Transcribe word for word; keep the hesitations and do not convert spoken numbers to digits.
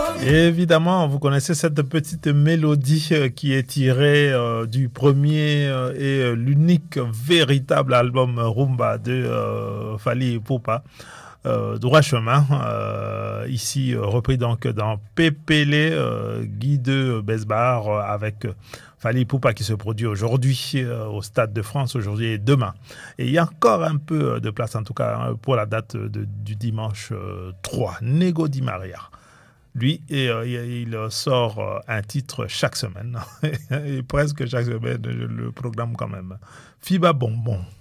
Évidemment, vous connaissez cette petite mélodie qui est tirée euh, du premier euh, et euh, l'unique véritable album Rumba de euh, Fally Ipupa. Euh, droit chemin, euh, ici euh, repris donc dans Pépélé, euh, Guy de Besbar euh, avec euh, Fally Ipupa qui se produit aujourd'hui euh, au Stade de France, aujourd'hui et demain. Et il y a encore un peu de place en tout cas hein, pour la date de, du dimanche euh, trois, Nego Di Maria. Lui, et, euh, il sort euh, un titre chaque semaine, et presque chaque semaine, je le programme quand même. Fiba Bonbon.